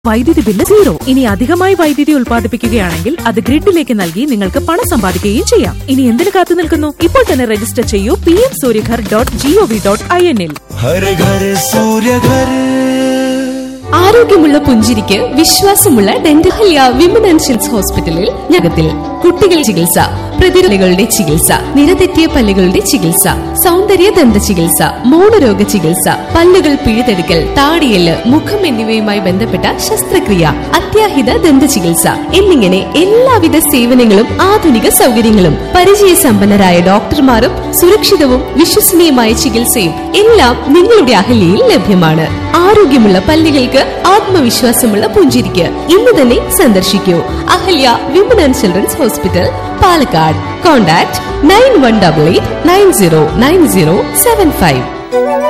വൈദ്യുതി ബില്ല് 0. ഇനി അധികമായി വൈദ്യുതി ഉൽപ്പാദിപ്പിക്കുകയാണെങ്കിൽ അത് ഗ്രിഡിലേക്ക് നൽകി നിങ്ങൾക്ക് പണം സമ്പാദിക്കുകയും ചെയ്യാം. ഇനി എന്തിനു കാത്തു നിൽക്കുന്നു? ഇപ്പോൾ തന്നെ രജിസ്റ്റർ ചെയ്യൂ pmsuryaghar.gov.in. ആരോഗ്യമുള്ള പുഞ്ചിരിക്ക് വിശ്വാസമുള്ള ഡെന്റൽ വിമൻ ആൻഡ് ചിൽഡ്രൻസ് ഹോസ്പിറ്റലിൽ ഞകത്തിൽ കുട്ടികൾ ചികിത്സ, പ്രതിരോധങ്ങളുടെ ചികിത്സ, നിരതെറ്റിയ പല്ലുകളുടെ ചികിത്സ, സൗന്ദര്യ ദന്ത ചികിത്സ, മോണരോഗ ചികിത്സ, പല്ലുകൾ പിഴുതെടുക്കൽ, താടിയല്, മുഖം എന്നിവയുമായി ബന്ധപ്പെട്ട ശസ്ത്രക്രിയ, അത്യാഹിത ദന്ത ചികിത്സ എന്നിങ്ങനെ എല്ലാവിധ സേവനങ്ങളും ആധുനിക സൗകര്യങ്ങളും പരിചയസമ്പന്നരായ ഡോക്ടർമാരും സുരക്ഷിതവും വിശ്വസനീയമായ ചികിത്സയും എല്ലാം നിങ്ങളുടെ അഹല്യയിൽ ലഭ്യമാണ്. ആരോഗ്യമുള്ള പല്ലുകൾക്ക് ആത്മവിശ്വാസമുള്ള പുഞ്ചിരിക്ക് ഇന്ന് തന്നെ സന്ദർശിക്കൂ Ahalya women and children's hospital, Palakkad. Contact 9188909075.